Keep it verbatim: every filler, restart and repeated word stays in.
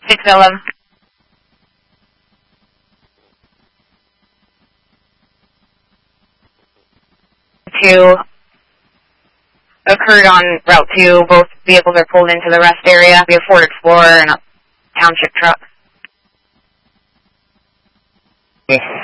six eleven. Two occurred on Route two. Both vehicles are pulled into the rest area. We have Ford Explorer and a township truck.